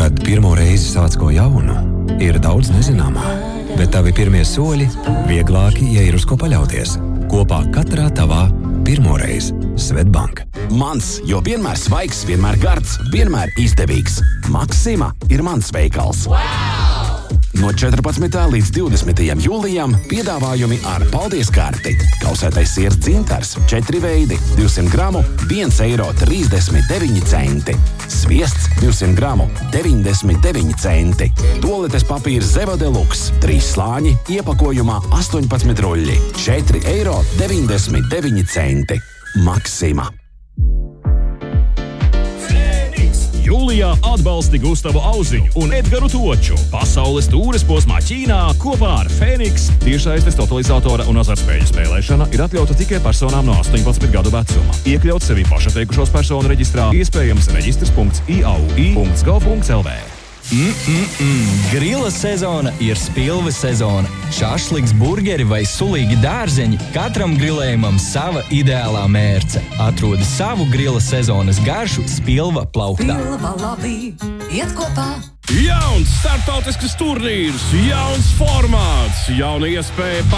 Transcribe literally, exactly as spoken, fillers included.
Kad pirmo reizi sāc ko jaunu, ir daudz nezināmā, bet tavi pirmie soļi vieglāki, ja ir uz ko paļauties. Kopā katrā tavā pirmoreiz Svetbank. Mans, jo vienmēr svaigs, vienmēr gards, vienmēr izdevīgs. Maksima ir mans veikals. No četrpadsmitā līdz divdesmitajam jūlijam piedāvājumi ar paldies karti. Kausētais siers dzintars, četri veidi, divsimt gramu, viens eiro trīsdesmit deviņi centi. Sviests divsimt gramu, deviņdesmit deviņi centi. Toaletes papīrs Zeva Deluxe, trīs slāņi, iepakojumā astoņpadsmit ruļļi, četri eiro deviņdesmit deviņi centi. Maksima. Jūlijā atbalsti Gustavu Auziņu un Edgaru Toču pasaules tūres posmā Ķīnā kopā ar Fēniks. Tiešsaistes totalizatora un azartspēļu spēlēšana ir atļauta tikai personām no astoņpadsmit gadu vecuma. Iekļaut sevi pašateikušos personu reģistrā, iespējams reģistrs punkts i a u i punkts gov punkts l v. Mm-mm-mm. Grila sezona ir spilve sezona. Šašliks, burgeri vai sulīgi dārzeņi, katram grilējumam sava ideālā mērce. Atrodi savu grila sezonas garšu Spilva plauktā. Spilva labi, iet kopā. Jauns startautisks turnīrs, jauns formāts, jauna iespēja